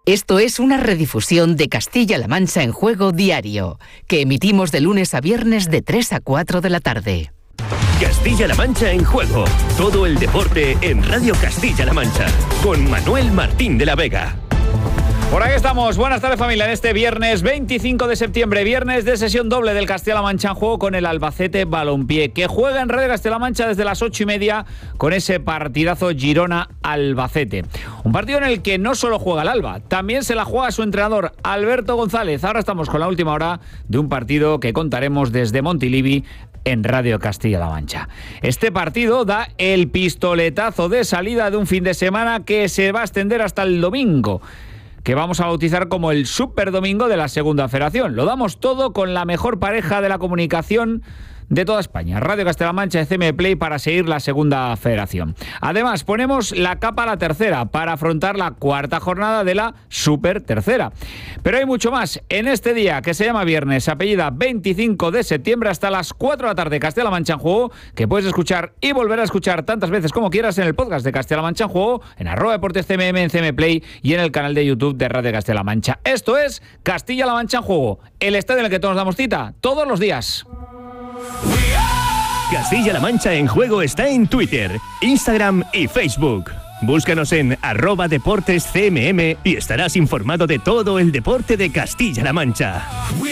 Esto es una redifusión de Castilla-La Mancha en Juego diario, que emitimos de lunes a viernes de 3 a 4 de la tarde. Castilla-La Mancha en Juego. Todo el deporte en Radio Castilla-La Mancha. Con Manuel Martín de la Vega. Por aquí estamos, buenas tardes familia, en este viernes 25 de septiembre, viernes de sesión doble del Castilla-La Mancha en Juego con el Albacete Balompié, que juega en Radio Castilla-La Mancha desde las 8:30 con ese partidazo Girona-Albacete. Un partido en el que no solo juega el Alba, también se la juega su entrenador Alberto González. Ahora estamos con la última hora de un partido que contaremos desde Montilivi en Radio Castilla-La Mancha. Este partido da el pistoletazo de salida de un fin de semana que se va a extender hasta el domingo, que vamos a bautizar como el Super Domingo de la Segunda Federación. Lo damos todo con la mejor pareja de la comunicación de toda España, Radio Castilla-La Mancha, CM Play, para seguir la Segunda Federación. Además, ponemos la capa a la tercera para afrontar la cuarta jornada de la Super Tercera. Pero hay mucho más en este día que se llama viernes, apellida 25 de septiembre, hasta las 4 de la tarde, Castilla-La Mancha en Juego, que puedes escuchar y volver a escuchar tantas veces como quieras en el podcast de Castilla-La Mancha en Juego, en @deportescmm, en CM Play y en el canal de YouTube de Radio Castilla-La Mancha. Esto es Castilla-La Mancha en Juego, el estadio en el que todos nos damos cita todos los días. Castilla-La Mancha en Juego está en Twitter, Instagram y Facebook. Búscanos en @deportescmm y estarás informado de todo el deporte de Castilla-La Mancha.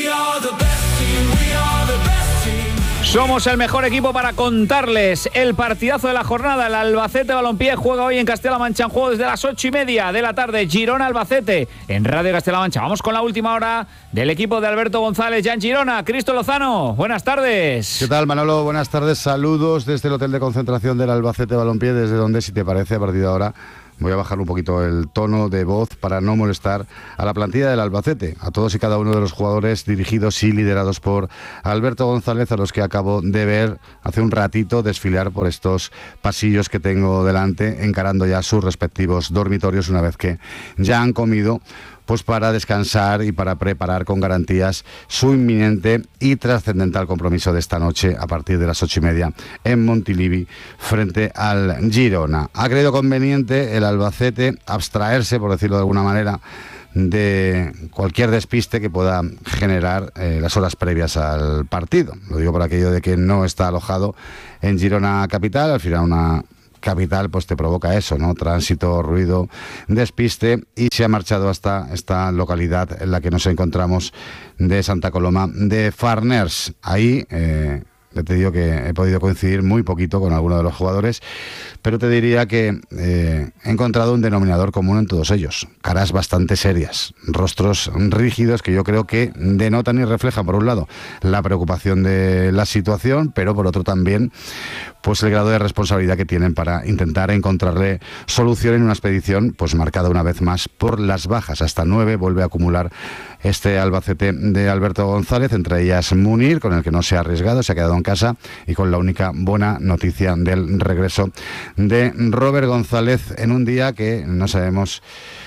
Somos el mejor equipo para contarles el partidazo de la jornada. El Albacete Balompié juega hoy en Castilla-La Mancha en Juego desde las 8:30 de la tarde. Girona-Albacete en Radio Castilla-La Mancha. Vamos con la última hora del equipo de Alberto González ya en Girona. Cristo Lozano, buenas tardes. ¿Qué tal, Manolo? Buenas tardes. Saludos desde el hotel de concentración del Albacete Balompié, desde donde, si te parece, a partir de ahora voy a bajar un poquito el tono de voz para no molestar a la plantilla del Albacete, a todos y cada uno de los jugadores dirigidos y liderados por Alberto González, a los que acabo de ver hace un ratito desfilar por estos pasillos que tengo delante, encarando ya sus respectivos dormitorios una vez que ya han comido, pues para descansar y para preparar con garantías su inminente y trascendental compromiso de esta noche a partir de las 8:30 en Montilivi frente al Girona. Ha creído conveniente el Albacete abstraerse, por decirlo de alguna manera, de cualquier despiste que pueda generar las horas previas al partido. Lo digo por aquello de que no está alojado en Girona capital. Al final una capital pues te provoca eso, ¿no? Tránsito, ruido, despiste, y se ha marchado hasta esta localidad en la que nos encontramos de Santa Coloma de Farners. Ahí te digo que he podido coincidir muy poquito con alguno de los jugadores, pero te diría que he encontrado un denominador común en todos ellos: caras bastante serias, rostros rígidos que yo creo que denotan y reflejan, por un lado, la preocupación de la situación, pero por otro también pues el grado de responsabilidad que tienen para intentar encontrarle solución en una expedición pues marcada una vez más por las bajas. Hasta 9 vuelve a acumular este Albacete de Alberto González, entre ellas Munir, con el que no se ha arriesgado, se ha quedado en casa, y con la única buena noticia del regreso de Robert González en un día que no sabemos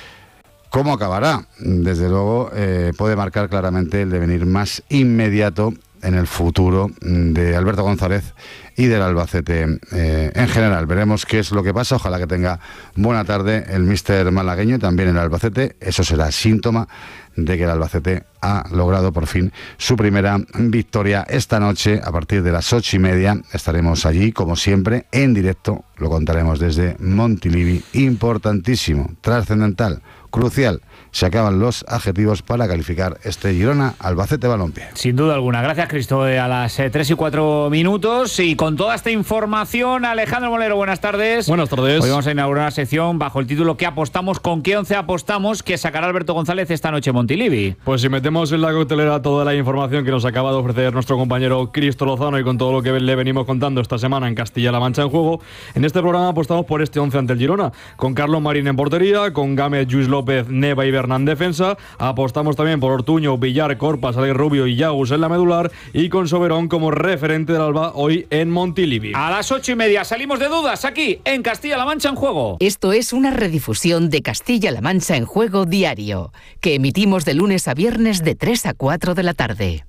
cómo acabará. Desde luego puede marcar claramente el devenir más inmediato en el futuro de Alberto González y del Albacete en general. Veremos qué es lo que pasa. Ojalá que tenga buena tarde el míster malagueño y también el Albacete. Eso será síntoma de que el Albacete ha logrado por fin su primera victoria. Esta noche, a partir de las 8:30, estaremos allí, como siempre, en directo. Lo contaremos desde Montilivi. Importantísimo, trascendental, crucial. Se acaban los adjetivos para calificar este Girona Albacete Balompié. Sin duda alguna. Gracias, Cristo. A las 3 y 4 minutos y con toda esta información, Alejandro Molero, buenas tardes. Buenas tardes. Hoy vamos a inaugurar una sección bajo el título ¿Qué apostamos? ¿Con qué 11 apostamos? Que sacará Alberto González esta noche en Montilivi. Pues si metemos en la coctelera toda la información que nos acaba de ofrecer nuestro compañero Cristo Lozano y con todo lo que le venimos contando esta semana en Castilla-La Mancha en Juego, en este programa apostamos por este 11 ante el Girona, con Carlos Marín en portería, con Gámez, Lluís López, Neva y Bernán en defensa. Apostamos también por Ortuño, Villar, Corpas, Alex Rubio y Yagus en la medular, y con Soberón como referente del Alba hoy en Montilivi. A las 8:30 salimos de dudas aquí en Castilla-La Mancha en Juego. Esto es una redifusión de Castilla-La Mancha en Juego diario, que emitimos de lunes a viernes de 3 a 4 de la tarde.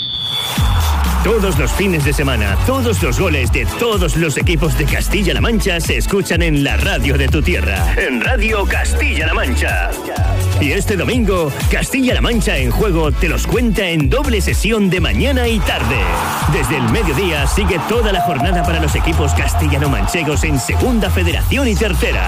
Todos los fines de semana, todos los goles de todos los equipos de Castilla-La Mancha se escuchan en la radio de tu tierra, en Radio Castilla-La Mancha. Y este domingo, Castilla-La Mancha en Juego te los cuenta en doble sesión de mañana y tarde. Desde el mediodía sigue toda la jornada para los equipos castellano-manchegos en Segunda Federación y Tercera.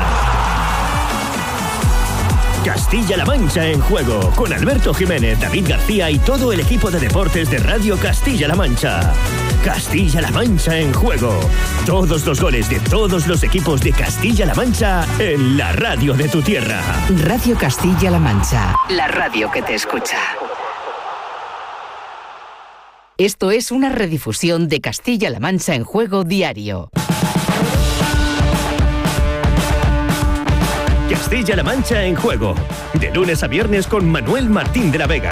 Castilla-La Mancha en Juego, con Alberto Jiménez, David García y todo el equipo de deportes de Radio Castilla-La Mancha. Castilla-La Mancha en Juego. Todos los goles de todos los equipos de Castilla-La Mancha en la radio de tu tierra. Radio Castilla-La Mancha, la radio que te escucha. Esto es una redifusión de Castilla-La Mancha en Juego diario. Castilla-La Mancha en Juego, de lunes a viernes con Manuel Martín de la Vega.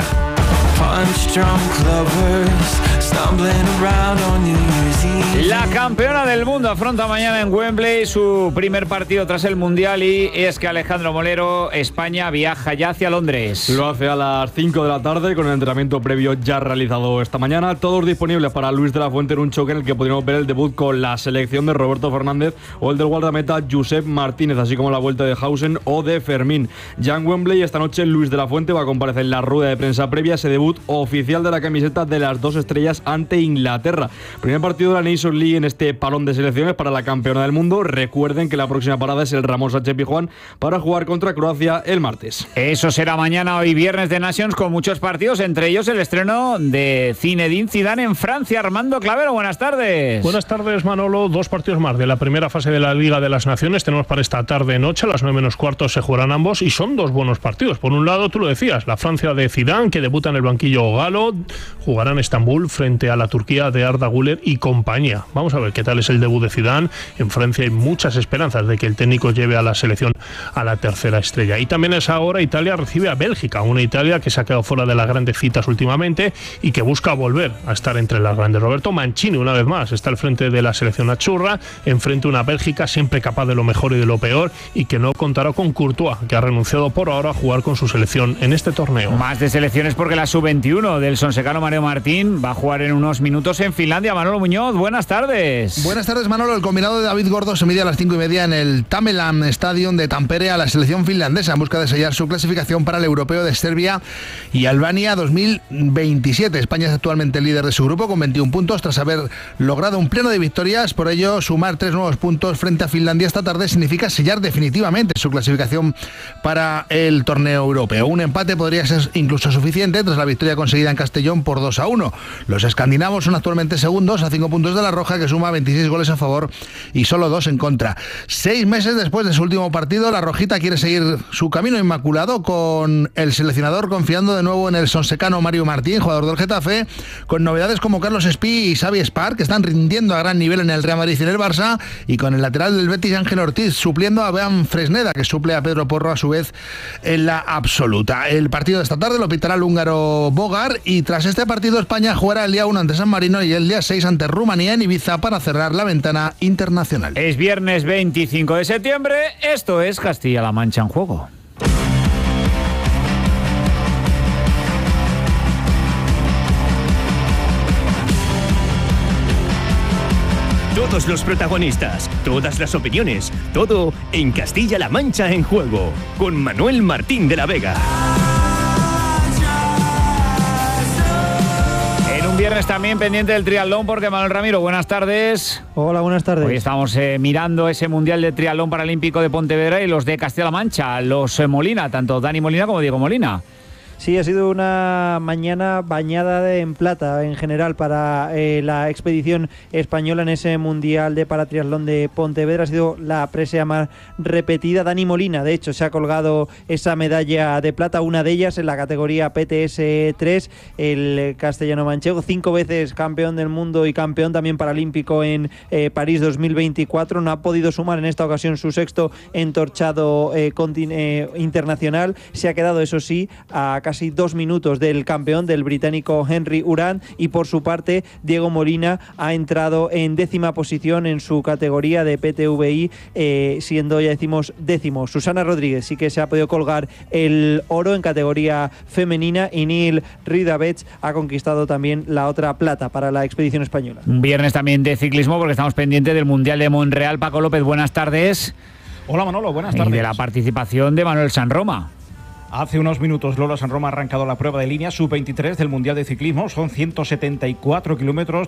La campeona del mundo afronta mañana en Wembley su primer partido tras el Mundial, y es que Alejandro Molero, España viaja ya hacia Londres. Lo hace a las 5 de la tarde con el entrenamiento previo ya realizado esta mañana. Todos disponibles para Luis de la Fuente en un choque en el que podríamos ver el debut con la selección de Roberto Fernández o el del guardameta Josep Martínez, así como la vuelta de Hausen o de Fermín. Ya en Wembley esta noche Luis de la Fuente va a comparecer en la rueda de prensa previa a ese debut oficial de la camiseta de las dos estrellas ante Inglaterra. Primer partido de la Nations League en este parón de selecciones para la campeona del mundo. Recuerden que la próxima parada es el Ramón Sánchez Pizjuán para jugar contra Croacia el martes. Eso será mañana. Hoy viernes de Nations con muchos partidos, entre ellos el estreno de Zinedine Zidane en Francia. Armando Clavero, buenas tardes. Buenas tardes, Manolo. Dos partidos más de la primera fase de la Liga de las Naciones tenemos para esta tarde-noche. A las 9:15 se jugarán ambos y son dos buenos partidos. Por un lado, tú lo decías, la Francia de Zidane, que debuta en el banquillo galo, jugará en Estambul frente a la Turquía de Arda Güler y compañía. Vamos a ver qué tal es el debut de Zidane. En Francia hay muchas esperanzas de que el técnico lleve a la selección a la tercera estrella. Y también a esa hora Italia recibe a Bélgica, una Italia que se ha quedado fuera de las grandes citas últimamente y que busca volver a estar entre las grandes. Roberto Mancini, una vez más, está al frente de la selección achurra, enfrente a una Bélgica siempre capaz de lo mejor y de lo peor, y que no contará con Courtois, que ha renunciado por ahora a jugar con su selección en este torneo. Más de selecciones porque la sub-21 del Sonsecano Mario Martín va a jugar en unos minutos en Finlandia. Manolo Muñoz, buenas tardes. Buenas tardes, Manolo. El combinado de David Gordo se mide a las 5:30 en el Tamelan Stadium de Tampere a la selección finlandesa en busca de sellar su clasificación para el europeo de Serbia y Albania 2027. España es actualmente líder de su grupo con 21 puntos tras haber logrado un pleno de victorias. Por ello, sumar 3 nuevos puntos frente a Finlandia esta tarde significa sellar definitivamente su clasificación para el torneo europeo. Un empate podría ser incluso suficiente tras la victoria conseguida en Castellón por 2-1. Los escandinavos son actualmente segundos a 5 puntos de la Roja, que suma 26 goles a favor y solo 2 en contra. 6 meses después de su último partido, la Rojita quiere seguir su camino inmaculado con el seleccionador confiando de nuevo en el sonsecano Mario Martín, jugador del Getafe, con novedades como Carlos Espí y Xavi Espar, que están rindiendo a gran nivel en el Real Madrid y en el Barça, y con el lateral del Betis Ángel Ortiz supliendo a Bean Fresneda, que suple a Pedro Porro a su vez en la absoluta. El partido de esta tarde lo pitará el húngaro Bogar, y tras este partido España jugará el día 1 ante San Marino y el día 6 ante Rumanía en Ibiza para cerrar la ventana internacional. Es viernes 25 de septiembre, esto es Castilla-La Mancha en Juego. Todos los protagonistas, todas las opiniones, todo en Castilla-La Mancha en Juego, con Manuel Martín de la Vega. Un viernes también pendiente del triatlón porque Manuel Ramiro, buenas tardes. Hola, buenas tardes. Hoy estamos mirando ese Mundial de Triatlón Paralímpico de Pontevedra y los de Castilla-La Mancha, los Molina, tanto Dani Molina como Diego Molina. Sí, ha sido una mañana bañada en plata en general para la expedición española en ese Mundial de Paratriatlón de Pontevedra. Ha sido la presea más repetida. Dani Molina, de hecho, se ha colgado esa medalla de plata, una de ellas en la categoría PTS3, el castellano manchego, 5 veces campeón del mundo y campeón también paralímpico en París 2024. No ha podido sumar en esta ocasión su sexto entorchado internacional. Se ha quedado, eso sí, a casi 2 minutos del campeón, del británico Henry Urán, y por su parte Diego Molina ha entrado en 10ª posición en su categoría de PTVI, siendo, ya decimos, 10º. Susana Rodríguez sí que se ha podido colgar el oro en categoría femenina, y Neil Ridavets ha conquistado también la otra plata para la expedición española. Un viernes también de ciclismo porque estamos pendientes del Mundial de Monreal. Paco López, buenas tardes. Hola Manolo, buenas tardes. Y de la participación de Manuel Sanroma. Hace unos minutos Lolo San Roma ha arrancado la prueba de línea sub-23 del Mundial de Ciclismo. Son 174 kilómetros,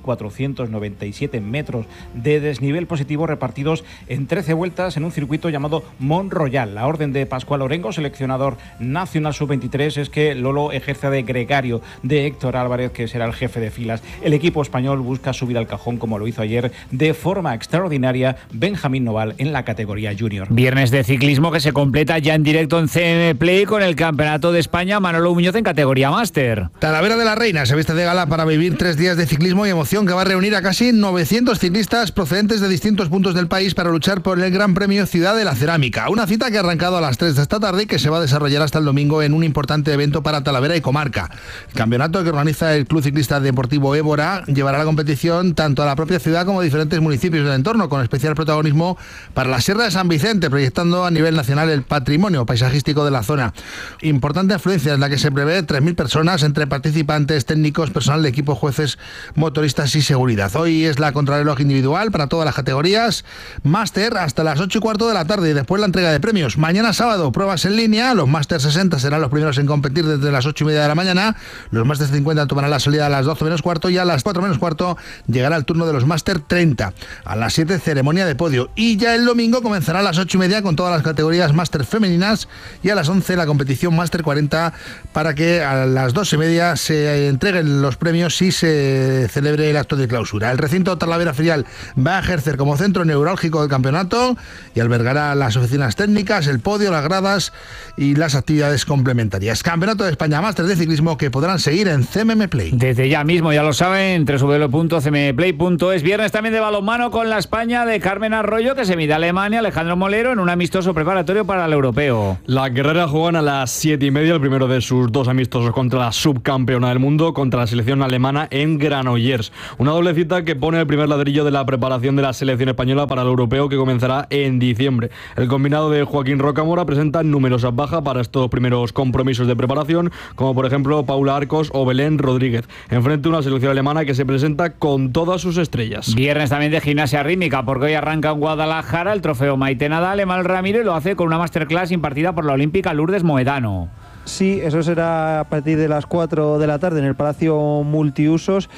3.497 metros de desnivel positivo repartidos en 13 vueltas en un circuito llamado Mont Royal. La orden de Pascual Orengo, seleccionador nacional sub-23, es que Lolo ejerza de gregario de Héctor Álvarez, que será el jefe de filas. El equipo español busca subir al cajón, como lo hizo ayer de forma extraordinaria Benjamín Noval en la categoría junior. Viernes de ciclismo que se completa ya en directo en CM Play con el Campeonato de España. Manolo Muñoz en categoría máster. Talavera de la Reina se viste de gala para vivir 3 días de ciclismo y emoción que va a reunir a casi 900 ciclistas procedentes de distintos puntos del país para luchar por el Gran Premio Ciudad de la Cerámica. Una cita que ha arrancado a las 3 de esta tarde y que se va a desarrollar hasta el domingo en un importante evento para Talavera y comarca. El campeonato que organiza el Club Ciclista Deportivo Évora llevará la competición tanto a la propia ciudad como a diferentes municipios del entorno, con especial protagonismo para la Sierra de San Vicente, proyectando a nivel nacional el patrimonio paisajístico de la zona. Importante afluencia en la que se prevé 3.000 personas entre participantes, técnicos, personal de equipo, jueces, motoristas y seguridad. Hoy es la contrarreloj individual para todas las categorías, máster hasta las 8:15 de la tarde y después la entrega de premios. Mañana sábado, pruebas en línea, los máster 60 serán los primeros en competir desde las 8:30 de la mañana, los máster 50 tomarán la salida a las 12 menos cuarto y a las 4 menos cuarto llegará el turno de los máster 30. A las 7 ceremonia de podio y ya el domingo comenzará a las 8:30 con todas las categorías máster femeninas y a las 11 la competición máster 40 para que a las 2:30 se entreguen los premios y se celebre el acto de clausura. El recinto Talavera Ferial va a ejercer como centro neurálgico del campeonato y albergará las oficinas técnicas, el podio, las gradas y las actividades complementarias. Campeonato de España máster de ciclismo que podrán seguir en CMM Play. Desde ya mismo, ya lo saben, www.cmmplay.es. Viernes también de balonmano con la España de Carmen Arroyo, que se mide a Alemania, Alejandro Molero, en un amistoso preparatorio para el europeo. La guerrera juegan a las 7:30, el primero de sus 2 amistosos contra la subcampeona del mundo, contra la selección alemana en Granollers. Una doble cita que pone el primer ladrillo de la preparación de la selección española para el europeo que comenzará en diciembre. El combinado de Joaquín Rocamora presenta numerosas bajas para estos primeros compromisos de preparación, como por ejemplo Paula Arcos o Belén Rodríguez, enfrente a una selección alemana que se presenta con todas sus estrellas. Viernes también de gimnasia rítmica, porque hoy arranca en Guadalajara el trofeo Maite Nadal. Emal Ramírez lo hace con una masterclass impartida por la olímpica Lourdes Moedano. Sí, eso será a partir de las 4 de la tarde en el Palacio Multiusos.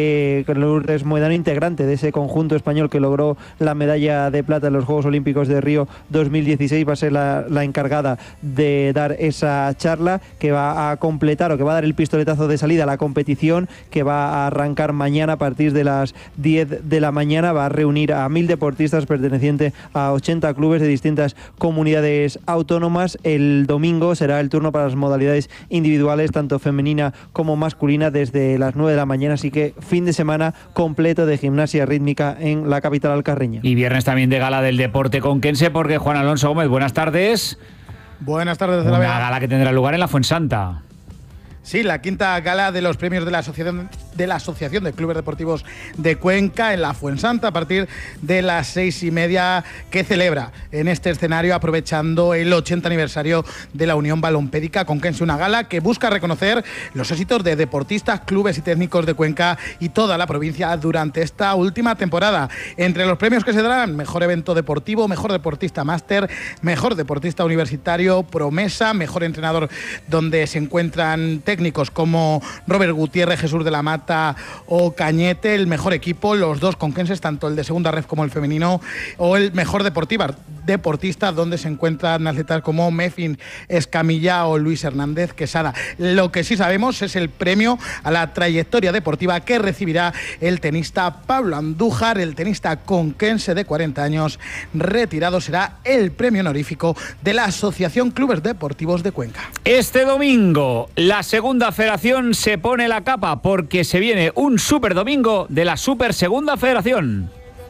Lourdes Moedano, integrante de ese conjunto español que logró la medalla de plata en los Juegos Olímpicos de Río 2016, va a ser la encargada de dar esa charla que va a completar o que va a dar el pistoletazo de salida a la competición, que va a arrancar mañana a partir de las 10 de la mañana. Va a reunir a 1.000 deportistas pertenecientes a 80 clubes de distintas comunidades autónomas. El domingo será el turno para las modalidades individuales, tanto femenina como masculina, desde las 9 de la mañana, así que fin de semana completo de gimnasia rítmica en la capital alcarreña. Y viernes también de gala del deporte conquense, porque Juan Alonso Gómez, buenas tardes. Buenas tardes. Una gala que tendrá lugar en la Fuensanta. Sí, la quinta gala de los premios de la Asociación de Clubes Deportivos de Cuenca en la Fuensanta, a partir de las 6:30, que celebra en este escenario aprovechando el 80 aniversario de la Unión Balompédica Conquense. Una gala que busca reconocer los éxitos de deportistas, clubes y técnicos de Cuenca y toda la provincia durante esta última temporada. Entre los premios que se darán: mejor evento deportivo, mejor deportista máster, mejor deportista universitario, promesa, mejor entrenador, donde se encuentran técnicos como Robert Gutiérrez, Jesús de la Mata o Cañete, el mejor equipo, los dos conquenses, tanto el de segunda ref como el femenino, o el mejor deportista, donde se encuentran atletas como Mefin Escamilla o Luis Hernández Quesada. Lo que sí sabemos es el premio a la trayectoria deportiva que recibirá el tenista Pablo Andújar, el tenista conquense de 40 años retirado. Será el premio honorífico de la Asociación Clubes Deportivos de Cuenca. Este domingo la Segunda Federación se pone la capa, porque se viene un super domingo de la Super Segunda Federación.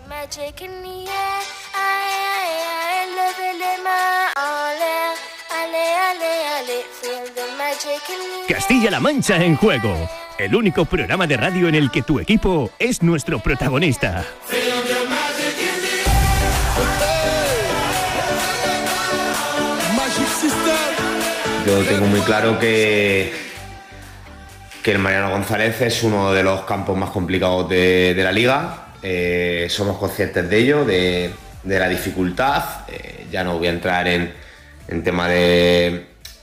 Castilla-La Mancha en juego. El único programa de radio en el que tu equipo es nuestro protagonista. Yo tengo muy claro que el Mariano González es uno de los campos más complicados de la liga. Somos conscientes de ello, de la dificultad. Ya no voy a entrar en tema de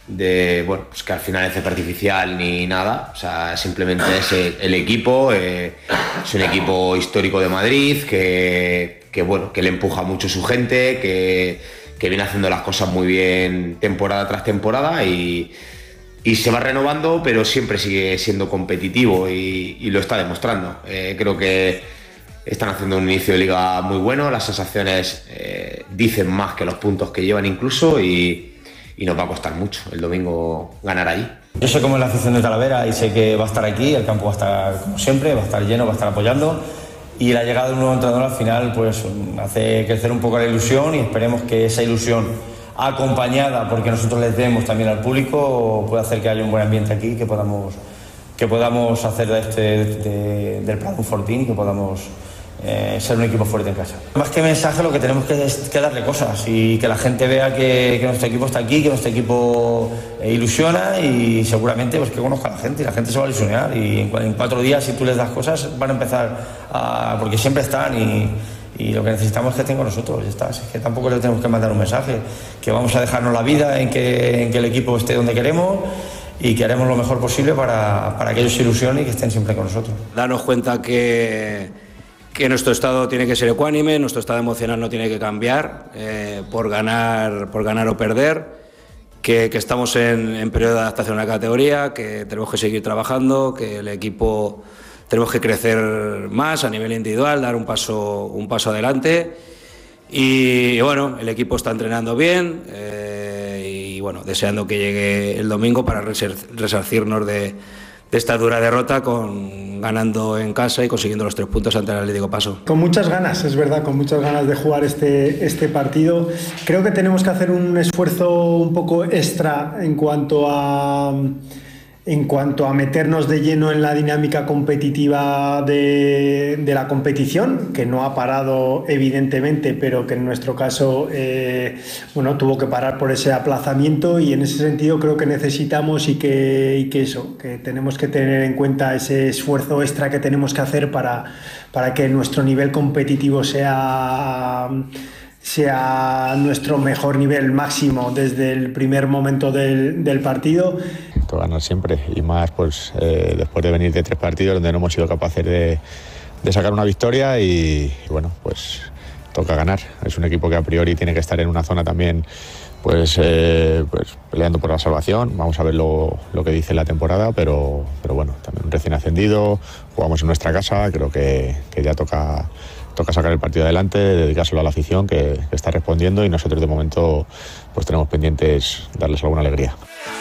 bueno, pues que al final es artificial ni nada, o sea, simplemente es el equipo, es un equipo histórico de Madrid que bueno, que le empuja mucho su gente, que viene haciendo las cosas muy bien temporada tras temporada y se va renovando, pero siempre sigue siendo competitivo y lo está demostrando. Creo que están haciendo un inicio de liga muy bueno, las sensaciones dicen más que los puntos que llevan incluso y nos va a costar mucho el domingo ganar allí. Yo sé cómo es la afición de Talavera y sé que va a estar aquí, el campo va a estar como siempre, va a estar lleno, va a estar apoyando y la llegada de un nuevo entrenador al final pues hace crecer un poco la ilusión y esperemos que esa ilusión acompañada, porque nosotros les demos también al público, puede hacer que haya un buen ambiente aquí, que podamos hacer del Prado un fortín y que podamos ser un equipo fuerte en casa. Más que mensaje, lo que tenemos que es que darle cosas y que la gente vea que nuestro equipo está aquí, que nuestro equipo ilusiona y seguramente pues que conozca a la gente y la gente se va a ilusionar y en 4 días si tú les das cosas van a empezar porque siempre están y lo que necesitamos es que estén con nosotros, ya está. Es que tampoco les tenemos que mandar un mensaje, que vamos a dejarnos la vida en que el equipo esté donde queremos y que haremos lo mejor posible para que ellos se ilusionen y que estén siempre con nosotros. Darnos cuenta que nuestro estado tiene que ser ecuánime, nuestro estado emocional no tiene que cambiar por ganar o perder, que estamos en periodo de adaptación a la categoría, que tenemos que seguir trabajando, que el equipo tenemos que crecer más a nivel individual, dar un paso adelante y bueno, el equipo está entrenando bien y bueno, deseando que llegue el domingo para resarcirnos de esta dura derrota ganando en casa y consiguiendo los 3 puntos ante el Atlético Paso. Con muchas ganas, es verdad, con muchas ganas de jugar este partido. Creo que tenemos que hacer un esfuerzo un poco extra en cuanto a meternos de lleno en la dinámica competitiva de la competición, que no ha parado evidentemente, pero que en nuestro caso tuvo que parar por ese aplazamiento y en ese sentido creo que necesitamos y que tenemos que tener en cuenta ese esfuerzo extra que tenemos que hacer para que nuestro nivel competitivo sea nuestro mejor nivel máximo desde el primer momento del partido. Ganar siempre y más pues después de venir de 3 partidos donde no hemos sido capaces de sacar una victoria y bueno, pues toca ganar. Es un equipo que a priori tiene que estar en una zona también pues peleando por la salvación. Vamos a ver lo que dice la temporada, pero bueno, también un recién ascendido, jugamos en nuestra casa, creo que ya toca sacar el partido adelante, dedicárselo a la afición que está respondiendo y nosotros de momento pues tenemos pendientes darles alguna alegría.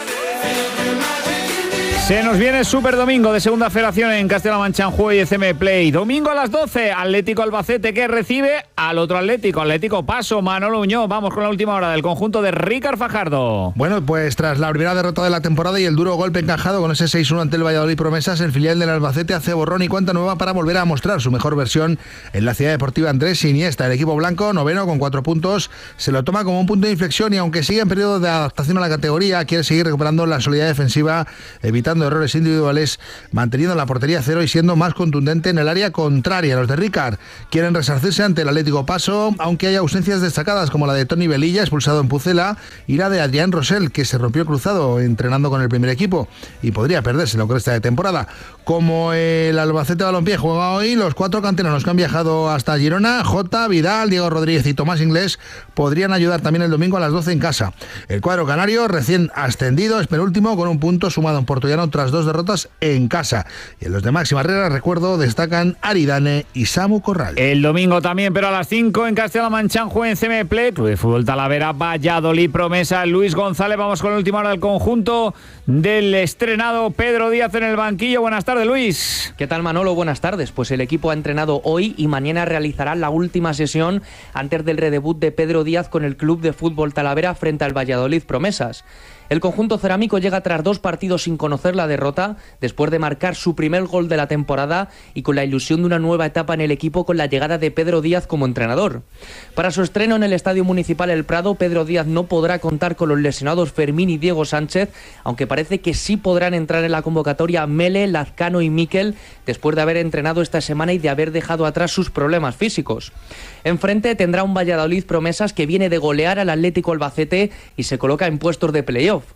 Se nos viene Super Domingo de Segunda Federación en Castilla-La Mancha en juego y ECM Play. Domingo a las 12, Atlético Albacete que recibe al otro Atlético Paso, Manolo Muñoz. Vamos con la última hora del conjunto de Ricard Fajardo. Bueno, pues tras la primera derrota de la temporada y el duro golpe encajado con ese 6-1 ante el Valladolid Promesas, el filial del Albacete hace borrón y cuenta nueva para volver a mostrar su mejor versión en la Ciudad Deportiva Andrés Iniesta. El equipo blanco, noveno con 4 puntos, se lo toma como un punto de inflexión y aunque sigue en periodo de adaptación a la categoría, quiere seguir recuperando la solidez defensiva, evitando errores individuales, manteniendo la portería cero y siendo más contundente en el área contraria. Los de Ricard quieren resarcirse ante el Atlético Paso, aunque hay ausencias destacadas como la de Toni Velilla, expulsado en Pucela, y la de Adrián Rosell, que se rompió cruzado entrenando con el primer equipo y podría perderse lo que resta de temporada. Como el Albacete Balompié juega hoy, los 4 canteranos que han viajado hasta Girona, Jota, Vidal, Diego Rodríguez y Tomás Inglés, podrían ayudar también el domingo a las 12 en casa. El cuadro canario, recién ascendido, es penúltimo con un punto sumado en Portollano tras 2 derrotas en casa. Y en los de máxima regla, recuerdo, destacan Aridane y Samu Corral. El domingo también, pero a las 5 en Castilla-La Mancha en juego en CM Play, Club de Fútbol Talavera, Valladolid Promesa, Luis González. Vamos con la última hora del conjunto del estrenado Pedro Díaz en el banquillo. Buenas tardes, Luis. ¿Qué tal, Manolo? Buenas tardes. Pues el equipo ha entrenado hoy y mañana realizará la última sesión antes del redebut de Pedro Díaz con el Club de Fútbol Talavera frente al Valladolid Promesas. El conjunto cerámico llega tras 2 partidos sin conocer la derrota, después de marcar su primer gol de la temporada y con la ilusión de una nueva etapa en el equipo con la llegada de Pedro Díaz como entrenador. Para su estreno en el Estadio Municipal El Prado, Pedro Díaz no podrá contar con los lesionados Fermín y Diego Sánchez, aunque parece que sí podrán entrar en la convocatoria Mele, Lazcano y Miquel, después de haber entrenado esta semana y de haber dejado atrás sus problemas físicos. Enfrente tendrá un Valladolid Promesas que viene de golear al Atlético Albacete y se coloca en puestos de playoff.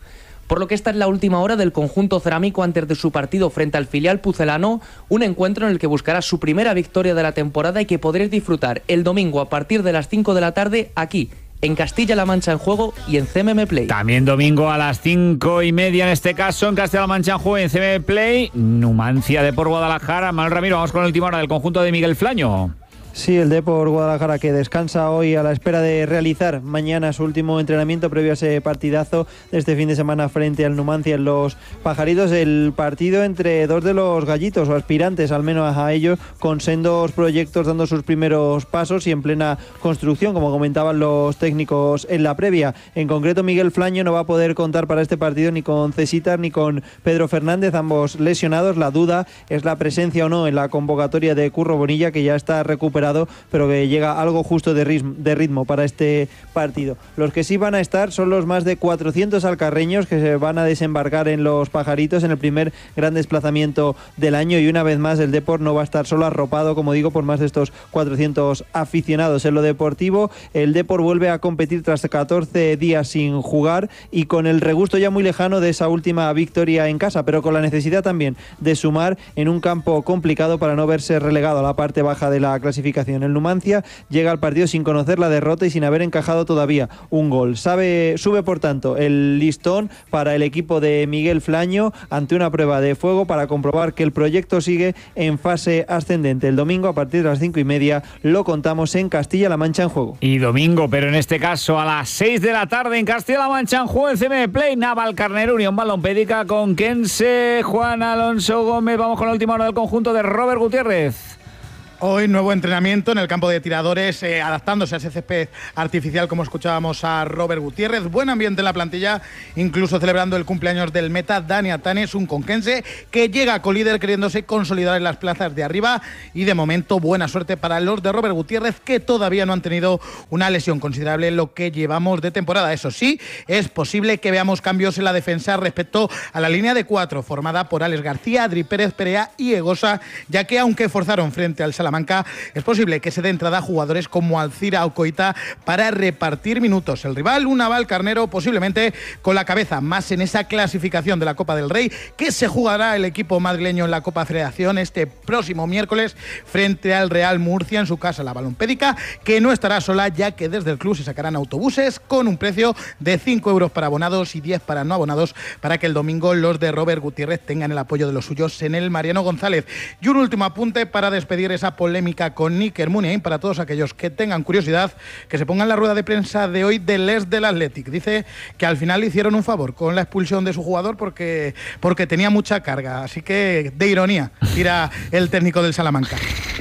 por lo que esta es la última hora del conjunto cerámico antes de su partido frente al filial pucelano, un encuentro en el que buscará su primera victoria de la temporada y que podréis disfrutar el domingo a partir de las 5 de la tarde aquí, en Castilla-La Mancha en Juego y en CMM Play. También domingo a las 5:30, en este caso, en Castilla-La Mancha en Juego y en CMM Play, Numancia Depor Guadalajara. Manuel Ramiro, vamos con la última hora del conjunto de Miguel Flaño. Sí, el Depor Guadalajara, que descansa hoy a la espera de realizar mañana su último entrenamiento previo a ese partidazo de este fin de semana frente al Numancia en Los Pajaritos. El partido entre dos de los gallitos, o aspirantes al menos a ello, con sendos proyectos dando sus primeros pasos y en plena construcción, como comentaban los técnicos en la previa. En concreto, Miguel Flaño no va a poder contar para este partido ni con Cesitas ni con Pedro Fernández, ambos lesionados. La duda es la presencia o no en la convocatoria de Curro Bonilla, que ya está recuperado, pero que llega algo justo de ritmo para este partido. Los que sí van a estar son los más de 400 alcarreños que se van a desembarcar en Los Pajaritos en el primer gran desplazamiento del año, y una vez más el Depor no va a estar solo arropado, como digo, por más de estos 400 aficionados. En lo deportivo, el Depor vuelve a competir tras 14 días sin jugar y con el regusto ya muy lejano de esa última victoria en casa, pero con la necesidad también de sumar en un campo complicado para no verse relegado a la parte baja de la clasificación. El Numancia llega al partido sin conocer la derrota y sin haber encajado todavía un gol. Sube por tanto el listón para el equipo de Miguel Flaño ante una prueba de fuego para comprobar que el proyecto sigue en fase ascendente. El domingo a partir de las 5:30 lo contamos en Castilla-La Mancha en Juego. Y domingo, pero en este caso a las 6 de la tarde en Castilla-La Mancha en Juego, en CMM Play, Navalcarnero, Unión Balompédica con Kense, Juan Alonso Gómez. Vamos con la última hora del conjunto de Robert Gutiérrez. Hoy nuevo entrenamiento en el campo de tiradores, adaptándose a ese césped artificial, como escuchábamos a Robert Gutiérrez. Buen ambiente en la plantilla, incluso celebrando el cumpleaños del meta Dani Atanes, un conquense que llega colíder queriéndose consolidar en las plazas de arriba, y de momento buena suerte para los de Robert Gutiérrez, que todavía no han tenido una lesión considerable en lo que llevamos de temporada. Eso sí, es posible que veamos cambios en la defensa respecto a la línea de 4 formada por Alex García, Adri Pérez Perea y Egosa, ya que aunque forzaron frente al Salamanca, es posible que se dé entrada a jugadores como Alcira o Coita para repartir minutos. El rival, un Navalcarnero, posiblemente con la cabeza más en esa clasificación de la Copa del Rey, que se jugará el equipo madrileño en la Copa Federación este próximo miércoles frente al Real Murcia en su casa, la Balompédica, que no estará sola, ya que desde el club se sacarán autobuses con un precio de 5 euros para abonados y 10 para no abonados, para que el domingo los de Robert Gutiérrez tengan el apoyo de los suyos en el Mariano González. Y un último apunte para despedir esa polémica con Iker Muniain, para todos aquellos que tengan curiosidad, que se pongan la rueda de prensa de hoy del Les del Athletic. Dice que al final le hicieron un favor con la expulsión de su jugador porque tenía mucha carga, así que de ironía tira el técnico del Salamanca.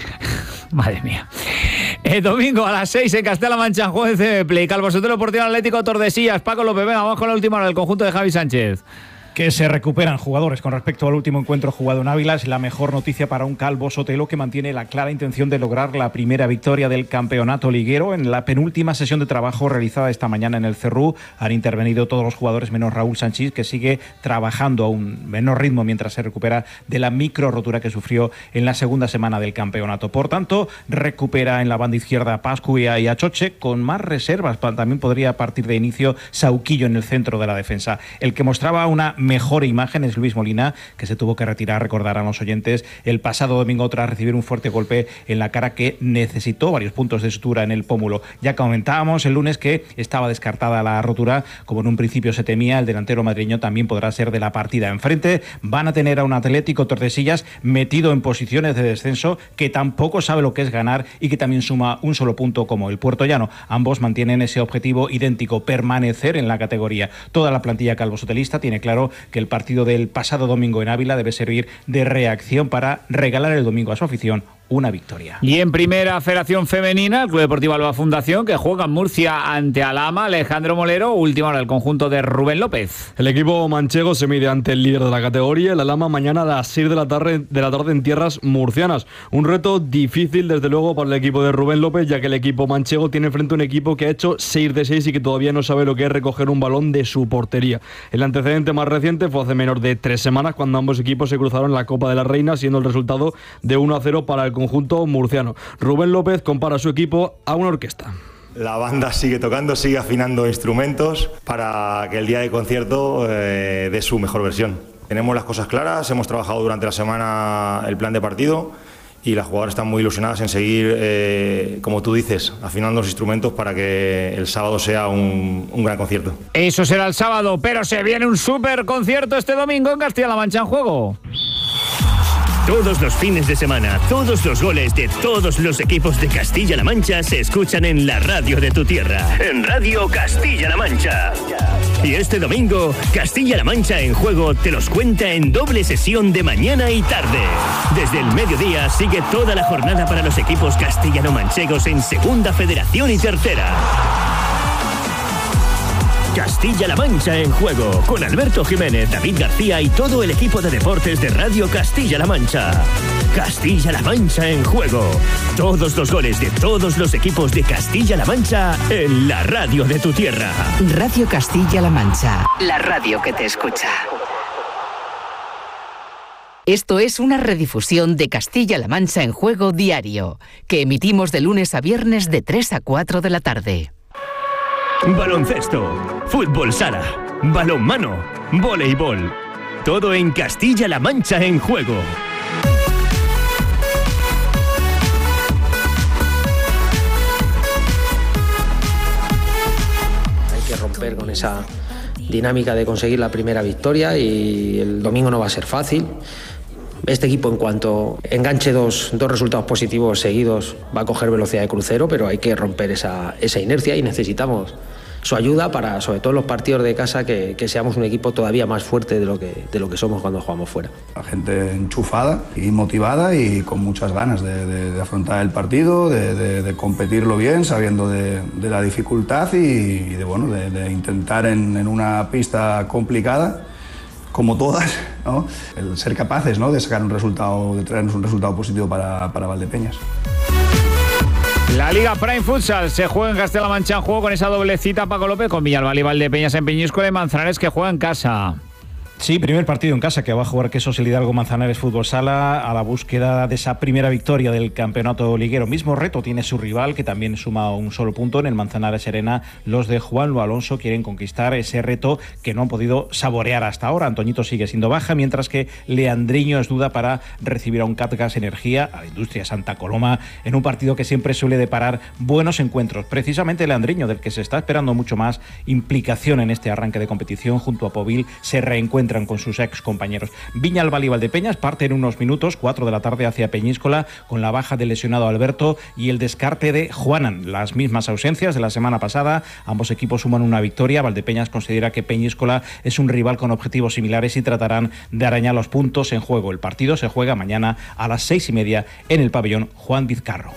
Madre mía. El domingo a las 6 en Castilla-La Mancha, en Juego de Play, Calvo Sotelo, Deportivo Atlético Tordesillas. Paco López, venga, vamos con la última hora del conjunto de Javi Sánchez. Que se recuperan jugadores con respecto al último encuentro jugado en Ávila. Es la mejor noticia para un Calvo Sotelo, que mantiene la clara intención de lograr la primera victoria del campeonato liguero. En la penúltima sesión de trabajo realizada esta mañana en el Cerrú han intervenido todos los jugadores menos Raúl Sanchís, que sigue trabajando a un menor ritmo mientras se recupera de la micro rotura que sufrió en la segunda semana del campeonato. Por tanto, recupera en la banda izquierda a Pascu y a Choche, con más reservas. También podría partir de inicio Sauquillo en el centro de la defensa. El que mostraba una mejor imagen es Luis Molina, que se tuvo que retirar, recordarán los oyentes, el pasado domingo tras recibir un fuerte golpe en la cara que necesitó varios puntos de sutura en el pómulo. Ya comentábamos el lunes que estaba descartada la rotura, como en un principio se temía. El delantero madrileño también podrá ser de la partida. Enfrente van a tener a un Atlético Tordesillas metido en posiciones de descenso, que tampoco sabe lo que es ganar y que también suma un solo punto como el Puertollano. Ambos mantienen ese objetivo idéntico, permanecer en la categoría. Toda la plantilla calvosotelista tiene claro que el partido del pasado domingo en Ávila debe servir de reacción para regalar el domingo a su afición una victoria. Y en primera federación femenina, el Club Deportivo Alba Fundación, que juega en Murcia ante Alhama. Alejandro Molero, última hora del conjunto de Rubén López. El equipo manchego se mide ante el líder de la categoría, el Alhama, mañana a las 6 de la tarde en tierras murcianas. Un reto difícil, desde luego, para el equipo de Rubén López, ya que el equipo manchego tiene frente a un equipo que ha hecho 6 de 6 y que todavía no sabe lo que es recoger un balón de su portería. El antecedente más reciente fue hace menos de 3 semanas, cuando ambos equipos se cruzaron en la Copa de la Reina, siendo el resultado de 1-0 para el conjunto murciano. Rubén López compara a su equipo a una orquesta. La banda sigue tocando, sigue afinando instrumentos para que el día de concierto dé su mejor versión. Tenemos las cosas claras, hemos trabajado durante la semana el plan de partido y las jugadoras están muy ilusionadas en seguir, como tú dices, afinando los instrumentos para que el sábado sea un gran concierto. Eso será el sábado, pero se viene un súper concierto este domingo en Castilla-La Mancha en Juego. Todos los fines de semana, todos los goles de todos los equipos de Castilla-La Mancha se escuchan en la radio de tu tierra, en Radio Castilla-La Mancha. Y este domingo, Castilla-La Mancha en Juego te los cuenta en doble sesión de mañana y tarde. Desde el mediodía sigue toda la jornada para los equipos castellano-manchegos en Segunda Federación y Tercera. Castilla-La Mancha en Juego, con Alberto Jiménez, David García y todo el equipo de deportes de Radio Castilla-La Mancha. Castilla-La Mancha en Juego. Todos los goles de todos los equipos de Castilla-La Mancha en la radio de tu tierra. Radio Castilla-La Mancha, la radio que te escucha. Esto es una redifusión de Castilla-La Mancha en Juego diario, que emitimos de lunes a viernes de 3 a 4 de la tarde. Baloncesto, fútbol sala, balonmano, voleibol. Todo en Castilla-La Mancha en Juego. Hay que romper con esa dinámica de conseguir la primera victoria y el domingo no va a ser fácil. Este equipo, en cuanto enganche dos resultados positivos seguidos, va a coger velocidad de crucero, pero hay que romper esa inercia y necesitamos su ayuda para, sobre todo en los partidos de casa, que seamos un equipo todavía más fuerte de lo que somos cuando jugamos fuera. La gente enchufada y motivada y con muchas ganas de afrontar el partido, de competirlo bien, sabiendo de la dificultad y de intentar en una pista complicada, como todas, ¿no? El ser capaces, ¿no?, de sacar un resultado, de traernos un resultado positivo para Valdepeñas. La Liga Prime Futsal se juega en Castilla-La Mancha en Juego con esa doble cita, Paco López, con Villalba y Valdepeñas en Peñíscola y Manzanares, que juega en casa. Sí, primer partido en casa que va a jugar Quesos el Hidalgo Manzanares Fútbol Sala a la búsqueda de esa primera victoria del campeonato liguero. Mismo reto tiene su rival, que también suma un solo punto en el Manzanares Arena. Los de Juan Luis Alonso quieren conquistar ese reto que no han podido saborear hasta ahora. Antoñito sigue siendo baja, mientras que Leandriño es duda para recibir a un Catgas Energía, a la Industria Santa Coloma, en un partido que siempre suele deparar buenos encuentros. Precisamente Leandriño, del que se está esperando mucho más implicación en este arranque de competición, junto a Povil, se reencuentra con sus ex compañeros. Viñalbal y Valdepeñas parten en unos minutos, 4 de la tarde, hacia Peñíscola, con la baja del lesionado Alberto y el descarte de Juanan. Las mismas ausencias de la semana pasada. Ambos equipos suman una victoria. Valdepeñas considera que Peñíscola es un rival con objetivos similares y tratarán de arañar los puntos en Juego. El partido se juega mañana a las 6:30 en el pabellón Juan Vizcarro.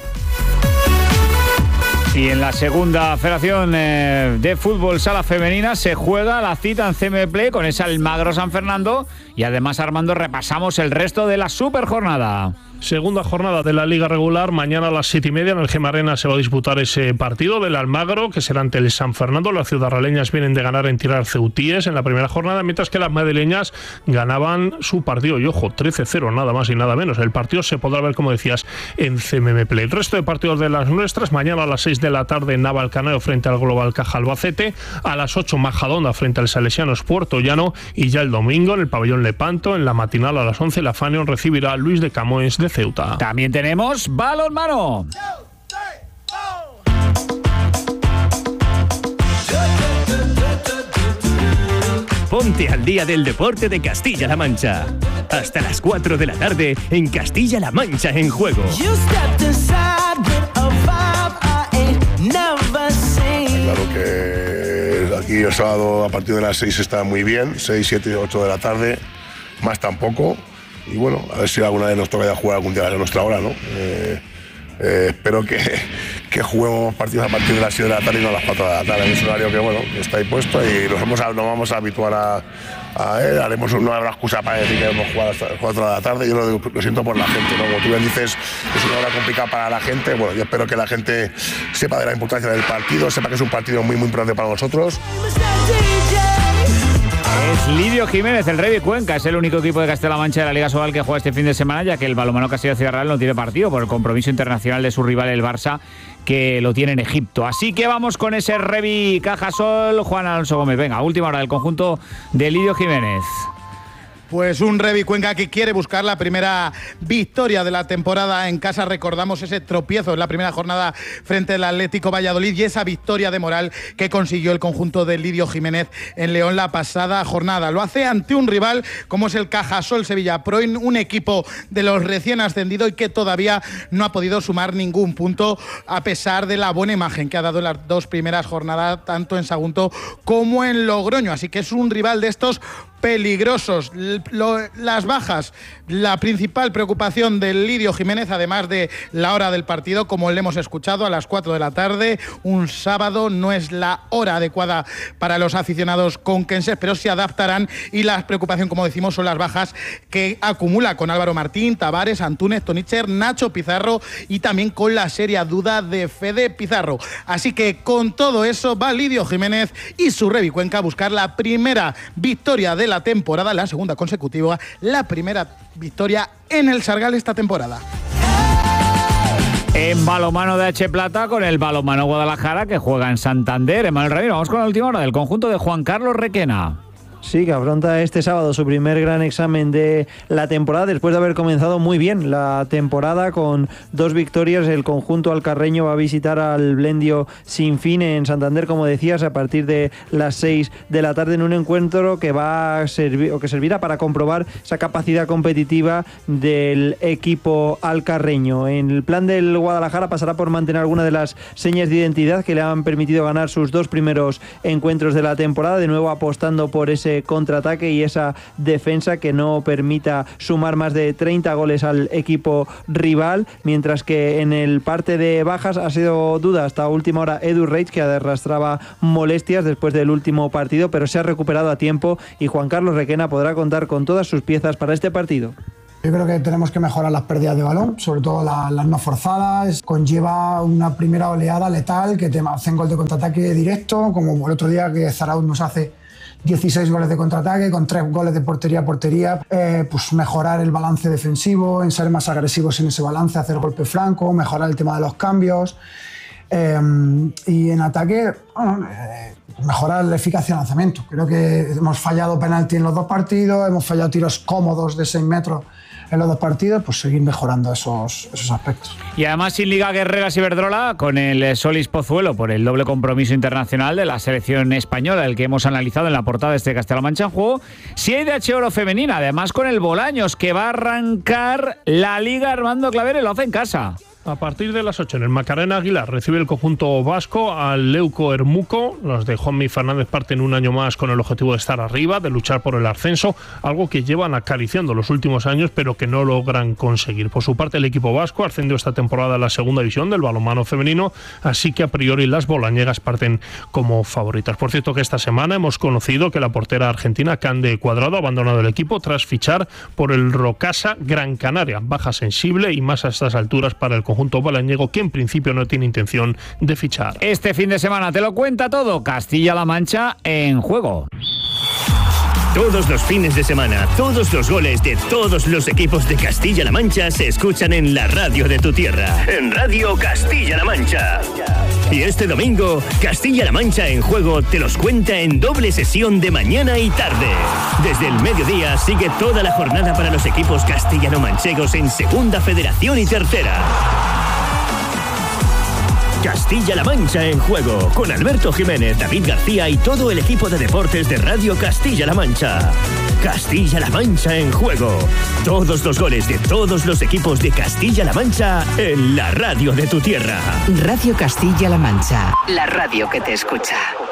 Y en la segunda federación de fútbol sala femenina se juega la cita en CM Play con esa Almagro San Fernando. Y además, Armando, repasamos el resto de la superjornada. Segunda jornada de la Liga Regular. Mañana a las 7:30 en el Gema Arena se va a disputar ese partido del Almagro, que será ante el San Fernando. Las ciudadraleñas vienen de ganar en Tirar Ceutíes en la primera jornada, mientras que las madrileñas ganaban su partido. Y ojo, 13-0, nada más y nada menos. El partido se podrá ver, como decías, en CMM Play. El resto de partidos de las nuestras: mañana a las 6 de la tarde Navalcarnero frente al Global Caja Albacete, a las 8 Majadonda frente al Salesianos Puerto Llano, y ya el domingo en el pabellón Lepanto, en la matinal a las 11, la Fanion recibirá a Luis de Camoens de Ceuta. También tenemos balonmano. Ponte al día del deporte de Castilla-La Mancha. Hasta las 4 de la tarde en Castilla-La Mancha en Juego. Claro que aquí el sábado a partir de las 6 está muy bien, 6, 7, 8 de la tarde, más tampoco. Y bueno, a ver si alguna vez nos toca ya jugar algún día a nuestra hora, ¿no? Espero que juguemos partidos a partir de las 7 de la tarde y no a las 4 de la tarde. Es un horario que, bueno, está ahí puesto y nos vamos a habituar a él. No habrá excusa para decir que vamos a jugar hasta las 4 de la tarde. Yo lo siento por la gente, ¿no? Como tú bien dices, es una hora complicada para la gente. Bueno, yo espero que la gente sepa de la importancia del partido, sepa que es un partido muy, muy importante para nosotros. Lidio Jiménez, el Rey de Cuenca, es el único equipo de Castilla-La Mancha de la Liga Sobal que juega este fin de semana, ya que el balonmano Castilla Ciudad Real no tiene partido por el compromiso internacional de su rival el Barça, que lo tiene en Egipto. Así que vamos con ese Revi Cajasol. Juan Alonso Gómez, venga, última hora del conjunto de Lidio Jiménez. Pues un Revi Cuenca que quiere buscar la primera victoria de la temporada en casa. Recordamos ese tropiezo en la primera jornada frente al Atlético Valladolid y esa victoria de moral que consiguió el conjunto de Lidio Jiménez en León la pasada jornada. Lo hace ante un rival como es el Cajasol Sevilla Pro, un equipo de los recién ascendidos y que todavía no ha podido sumar ningún punto a pesar de la buena imagen que ha dado en las dos primeras jornadas tanto en Sagunto como en Logroño. Así que es un rival de estos peligrosos. Las bajas, la principal preocupación del Lidio Jiménez, además de la hora del partido, como le hemos escuchado, a las 4 de la tarde, un sábado, no es la hora adecuada para los aficionados conquenses, pero se adaptarán, y la preocupación, como decimos, son las bajas que acumula con Álvaro Martín, Tavares, Antúnez, Tonicher, Nacho Pizarro y también con la seria duda de Fede Pizarro. Así que con todo eso va Lidio Jiménez y su Revi Cuenca a buscar la primera victoria de la temporada, la segunda consecutiva, la primera victoria en el Sargal esta temporada. En balonmano de H Plata con el balonmano Guadalajara que juega en Santander. Emanuel Ramiro, vamos con la última hora del conjunto de Juan Carlos Requena. Sí, que afronta este sábado su primer gran examen de la temporada después de haber comenzado muy bien la temporada con 2 victorias. El conjunto alcarreño va a visitar al Blendio Sinfín en Santander, como decías, a partir de las 6 de la tarde en un encuentro que va a servir o que servirá para comprobar esa capacidad competitiva del equipo alcarreño. En el plan del Guadalajara pasará por mantener alguna de las señas de identidad que le han permitido ganar sus 2 primeros encuentros de la temporada, de nuevo apostando por ese contraataque y esa defensa que no permita sumar más de 30 goles al equipo rival, mientras que en el parte de bajas ha sido duda hasta última hora Edu Reitz, que arrastraba molestias después del último partido, pero se ha recuperado a tiempo y Juan Carlos Requena podrá contar con todas sus piezas para este partido. Yo creo que tenemos que mejorar las pérdidas de balón, sobre todo las no forzadas. Conlleva una primera oleada letal que te hacen gol de contraataque directo, como el otro día que Zarauz nos hace 16 goles de contraataque, con 3 goles de portería a portería. Pues mejorar el balance defensivo, en ser más agresivos en ese balance, hacer golpe franco, mejorar el tema de los cambios. Y en ataque, mejorar la eficacia de lanzamiento. Creo que hemos fallado penalti en los 2 partidos, hemos fallado tiros cómodos de 6 metros en los 2 partidos, pues seguir mejorando esos aspectos. Y además sin Liga Guerreras Iberdrola, con el Solís Pozuelo por el doble compromiso internacional de la selección española, el que hemos analizado en la portada de este Castilla-La Mancha en Juego. Si hay de H Oro femenina, además con el Bolaños, que va a arrancar la Liga Armando Claver, lo hace en casa. A partir de las 8 en el Macarena Aguilar recibe el conjunto vasco al Leuco Hermuco. Los de Juanmi Fernández parten un año más con el objetivo de estar arriba, de luchar por el ascenso, algo que llevan acariciando los últimos años pero que no logran conseguir. Por su parte, el equipo vasco ascendió esta temporada a la segunda división del balonmano femenino, así que a priori las bolañegas parten como favoritas. Por cierto que esta semana hemos conocido que la portera argentina Cande Cuadrado ha abandonado el equipo tras fichar por el Rocasa Gran Canaria. Baja sensible y más a estas alturas para el conjunto bolañego, que en principio no tiene intención de fichar. Este fin de semana te lo cuenta todo Castilla-La Mancha en Juego. Todos los fines de semana, todos los goles de todos los equipos de Castilla-La Mancha se escuchan en la radio de tu tierra, en Radio Castilla-La Mancha. Y este domingo, Castilla-La Mancha en Juego te los cuenta en doble sesión de mañana y tarde. Desde el mediodía sigue toda la jornada para los equipos castellano-manchegos en Segunda Federación y Tercera. Castilla-La Mancha en Juego, con Alberto Jiménez, David García y todo el equipo de deportes de Radio Castilla-La Mancha. Castilla-La Mancha en Juego. Todos los goles de todos los equipos de Castilla-La Mancha en la radio de tu tierra. Radio Castilla-La Mancha, la radio que te escucha.